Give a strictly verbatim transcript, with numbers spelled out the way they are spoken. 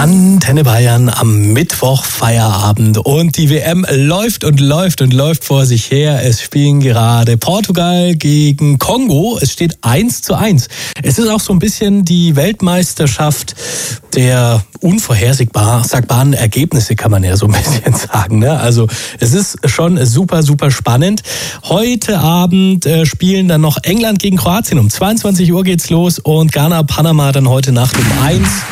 Antenne Bayern am Mittwoch Feierabend und die W M läuft und läuft und läuft vor sich her. Es spielen gerade Portugal gegen Kongo. Es steht eins zu eins. Es ist auch so ein bisschen die Weltmeisterschaft der unvorhersagbaren Ergebnisse, kann man ja so ein bisschen sagen. Ne? Also es ist schon super, super spannend. Heute Abend äh, spielen dann noch England gegen Kroatien. Um zweiundzwanzig Uhr geht's los und Ghana, Panama dann heute Nacht um eins.